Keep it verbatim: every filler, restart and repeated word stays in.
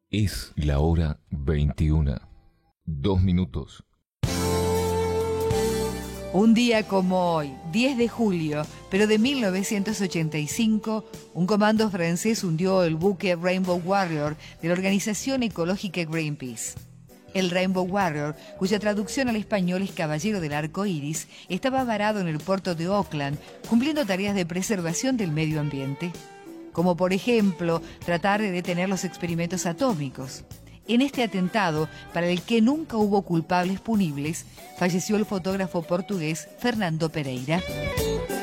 Es la hora veintiuna. Dos minutos. Un día como hoy, diez de julio, pero de mil novecientos ochenta y cinco, un comando francés hundió el buque Rainbow Warrior de la organización ecológica Greenpeace. El Rainbow Warrior, cuya traducción al español es Caballero del Arco Iris, estaba varado en el puerto de Auckland, cumpliendo tareas de preservación del medio ambiente, como por ejemplo tratar de detener los experimentos atómicos. En este atentado, para el que nunca hubo culpables punibles, falleció el fotógrafo portugués Fernando Pereira.